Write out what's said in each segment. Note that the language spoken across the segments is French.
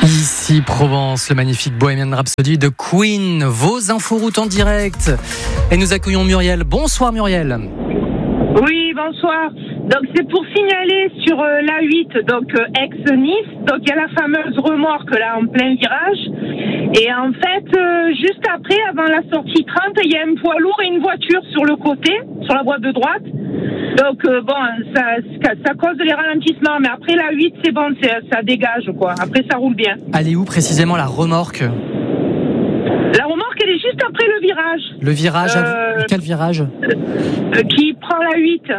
Ici Provence, le magnifique Bohemian Rhapsody de Queen, vos inforoutes en direct. Et nous accueillons Muriel. Bonsoir Muriel. Oui, bonsoir. Donc c'est pour signaler sur l'A8, donc ex-Nice, donc il y a la fameuse remorque là en plein virage. Et en fait, juste après, avant la sortie 30, il y a un poids lourd et une voiture sur le côté, sur la voie de droite. Donc ça cause les ralentissements, mais après l'A8 c'est bon, ça dégage quoi. Après ça roule bien. Elle est où précisément la remorque ? La remorque elle est juste après le virage. Le virage, quel virage ? Qui prend l'A8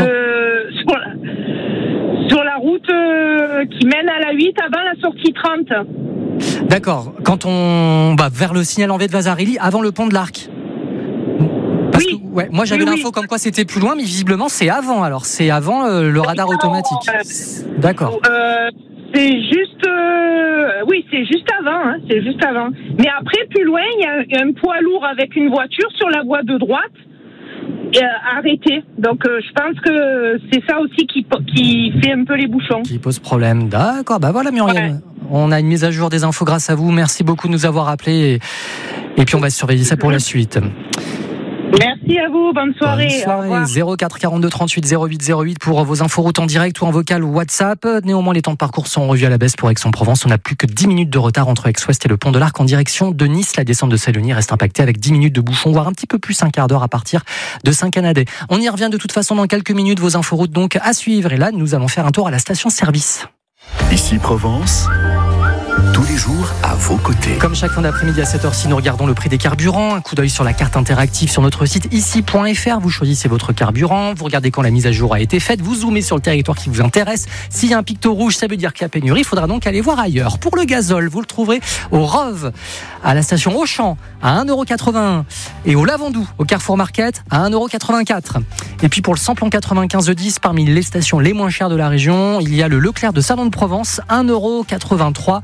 sur la route qui mène à l'A8 avant la sortie 30. D'accord, quand on va vers le signal en V de Vasarely, avant le pont de l'Arc. Parce que, ouais, moi j'avais l'info comme quoi c'était plus loin, mais visiblement c'est avant. Alors c'est avant le radar automatique. D'accord. C'est juste, c'est juste avant. Hein, c'est juste avant. Mais après, plus loin, il y a un poids lourd avec une voiture sur la voie de droite arrêtée. Donc je pense que c'est ça aussi qui fait un peu les bouchons. Qui pose problème. D'accord. Bah voilà Muriel. Ouais. On a une mise à jour des infos grâce à vous. Merci beaucoup de nous avoir appelés et puis on va surveiller ça pour la suite. Merci à vous, bonne soirée. Bonne soirée. 04 42 38 08 08 pour vos inforoutes en direct ou en vocal ou WhatsApp. Néanmoins, les temps de parcours sont revus à la baisse pour Aix-en-Provence. On n'a plus que 10 minutes de retard entre Aix-Ouest et le pont de l'Arc en direction de Nice. La descente de Salogny reste impactée avec 10 minutes de bouchon, voire un petit peu plus, un quart d'heure à partir de Saint-Canadais. On y revient de toute façon dans quelques minutes. Vos inforoutes donc à suivre. Et là, nous allons faire un tour à la station-service. Ici Provence. Tous les jours à vos côtés. Comme chaque fin d'après-midi à cette heure-ci, nous regardons le prix des carburants. Un coup d'œil sur la carte interactive sur notre site ici.fr. Vous choisissez votre carburant, vous regardez quand la mise à jour a été faite, vous zoomez sur le territoire qui vous intéresse. S'il y a un picto rouge, ça veut dire qu'il y a pénurie. Il faudra donc aller voir ailleurs. Pour le gazole, vous le trouverez au ROV, à la station Auchan, à 1,81 € et au Lavandou, au Carrefour Market, à 1,84 €. Et puis pour le samplon 95 10, parmi les stations les moins chères de la région, il y a le Leclerc de Salon de Provence, 1,83 €.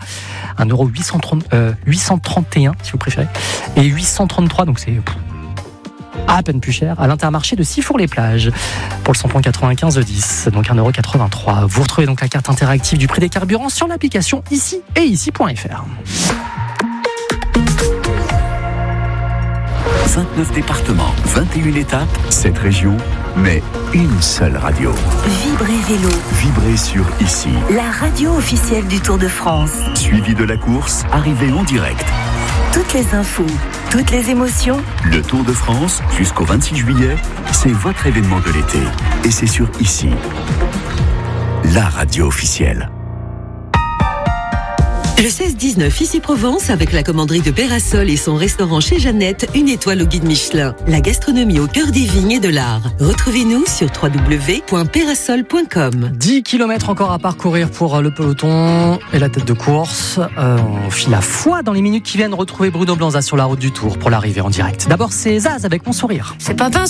1,831 € si vous préférez, et 833, donc c'est à peine plus cher, à l'Intermarché de Sifour-les-Plages pour le samplon 95 10, donc 1,83 €. Vous retrouvez donc la carte interactive du prix des carburants sur l'application ici et ici.fr. 29 départements, 21 étapes, 7 régions, mais une seule radio. Vibrez Vélo. Vibrez sur Ici. La radio officielle du Tour de France. Suivi de la course, arrivée en direct. Toutes les infos, toutes les émotions. Le Tour de France, jusqu'au 26 juillet, c'est votre événement de l'été. Et c'est sur Ici. La radio officielle. Le 16-19 Ici Provence avec la commanderie de Pérasol et son restaurant chez Jeannette, une étoile au guide Michelin. La gastronomie au cœur des vignes et de l'art. Retrouvez-nous sur www.perasol.com. 10 km encore à parcourir pour le peloton et la tête de course. On file à foi dans les minutes qui viennent retrouver Bruno Blanza sur la route du Tour pour l'arrivée en direct. D'abord c'est Zaz avec Mon Sourire. C'est pas